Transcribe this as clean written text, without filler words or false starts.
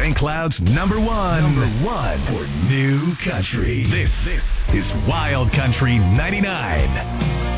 St. Cloud's number one for new country. This is Wild Country 99.